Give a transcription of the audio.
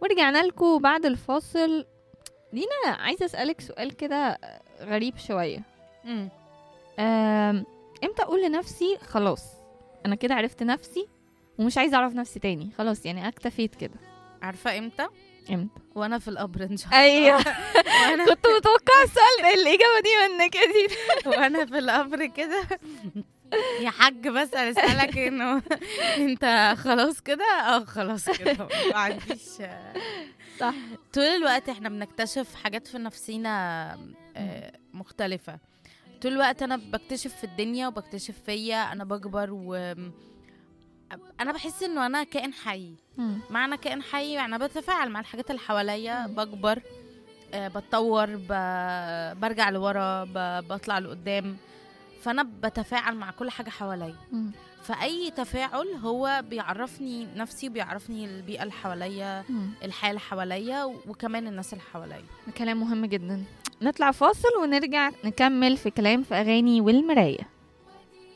ورجعنا لكم بعد الفاصل. دينا عايزة أسألك سؤال كده غريب شوية. مم. امتى أقول لنفسي خلاص أنا كده عرفت نفسي ومش عايزة أعرف نفسي تاني، خلاص يعني اكتفيت كده؟ عارفه امتى؟ امتى؟ وانا في القبر ان شاء الله. أيوه وانا كنت متوقعة السؤال الإجابة دي منك يا دينا. وانا في القبر كده يا حاج بس اسالك انه انت خلاص كده؟ خلاص كده ما عنديش. صح. طول الوقت احنا بنكتشف حاجات في نفسينا مختلفة. طول الوقت انا بكتشف في الدنيا وبكتشف فيا، انا بكبر انا بحس انه انا كائن حي. معنى كائن حي يعني انا بتفاعل مع الحاجات اللي حواليا، بكبر، بتطور، برجع لورا، بطلع لقدام. فانا بتفاعل مع كل حاجة حواليا. فأي تفاعل هو بيعرفني نفسي وبيعرفني البيئة اللي حواليا، الحياة اللي حواليا، وكمان الناس اللي حواليا. كلام مهم جدا. نطلع فاصل ونرجع نكمل في كلام في أغاني والمراية.